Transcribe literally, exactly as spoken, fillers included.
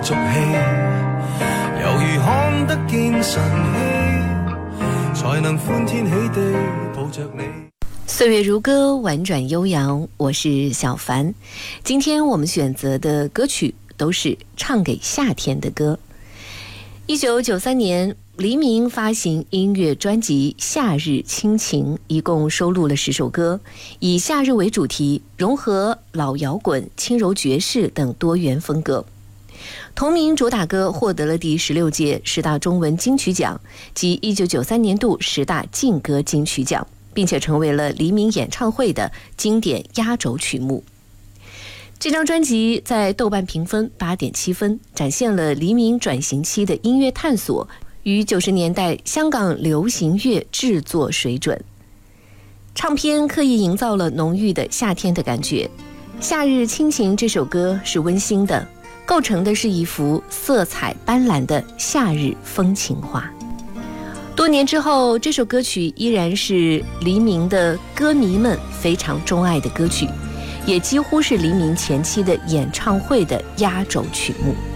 俗氣，猶如看得見晨曦，才能歡天喜地抱着你。 岁月如歌，婉转悠扬，我是小凡。今天我们选择的歌曲都是唱给夏天的歌。一九九三年，黎明发行音乐专辑《夏日亲情》，一共收录了十首歌，以夏日为主题，融合老摇滚、轻柔爵士等多元风格。同名主打歌获得了第十六届十大中文金曲奖及一九九三年度十大劲歌金曲奖，并且成为了黎明演唱会的经典压轴曲目。这张专辑在豆瓣评分 八点七 分，展现了黎明转型期的音乐探索与九十年代香港流行乐制作水准。唱片刻意营造了浓郁的夏天的感觉。夏日亲情这首歌是温馨的，构成的是一幅色彩斑斓的夏日风情画。多年之后，这首歌曲依然是黎明的歌迷们非常钟爱的歌曲，也几乎是黎明前期的演唱会的压轴曲目。